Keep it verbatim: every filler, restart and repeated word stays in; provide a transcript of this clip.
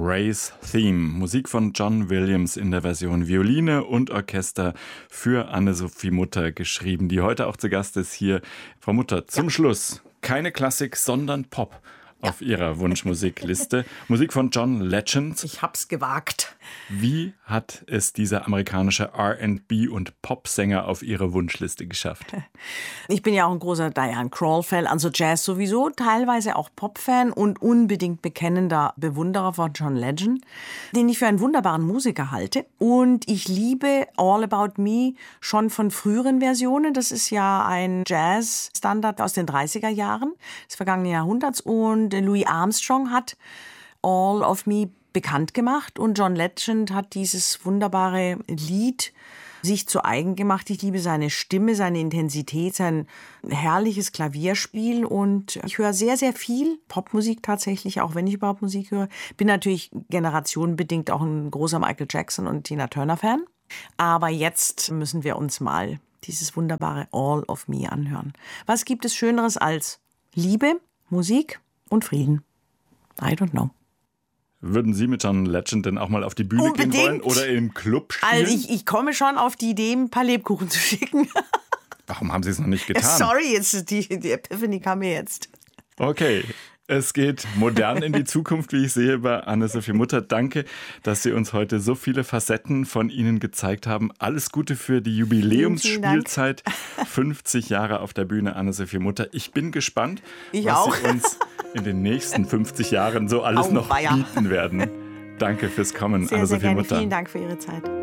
Ray's Theme. Musik von John Williams in der Version Violine und Orchester für Anne-Sophie Mutter geschrieben, die heute auch zu Gast ist hier. Frau Mutter, zum ja. Schluss keine Klassik, sondern Pop ja. auf Ihrer Wunschmusikliste. Musik von John Legend. Ich hab's gewagt. Wie hat es dieser amerikanische R and B- und Popsänger auf Ihre Wunschliste geschafft? Ich bin ja auch ein großer Diane Krall-Fan, also Jazz sowieso, teilweise auch Pop-Fan und unbedingt bekennender Bewunderer von John Legend, den ich für einen wunderbaren Musiker halte. Und ich liebe All About Me schon von früheren Versionen. Das ist ja ein Jazz-Standard aus den dreißiger Jahren des vergangenen Jahrhunderts. Und Louis Armstrong hat All of Me bekannt gemacht und John Legend hat dieses wunderbare Lied sich zu eigen gemacht. Ich liebe seine Stimme, seine Intensität, sein herrliches Klavierspiel und ich höre sehr, sehr viel Popmusik tatsächlich, auch wenn ich überhaupt Musik höre. Bin natürlich generationenbedingt auch ein großer Michael Jackson und Tina Turner Fan. Aber jetzt müssen wir uns mal dieses wunderbare All of Me anhören. Was gibt es Schöneres als Liebe, Musik und Frieden? I don't know. Würden Sie mit John Legend denn auch mal auf die Bühne Unbedingt. gehen wollen oder im Club spielen? Also ich, ich komme schon auf die Idee, ein paar Lebkuchen zu schicken. Warum haben Sie es noch nicht getan? Sorry, jetzt, die, die Epiphany kam mir jetzt. Okay, es geht modern in die Zukunft, wie ich sehe, bei Anne-Sophie Mutter. Danke, dass Sie uns heute so viele Facetten von Ihnen gezeigt haben. Alles Gute für die Jubiläumsspielzeit. fünfzig Jahre auf der Bühne, Anne-Sophie Mutter. Ich bin gespannt, ich was auch. Sie uns in den nächsten fünfzig Jahren so alles Au, noch weia. bieten werden. Danke fürs Kommen, sehr, Anne-Sophie sehr gerne. Mutter. Vielen Dank für Ihre Zeit.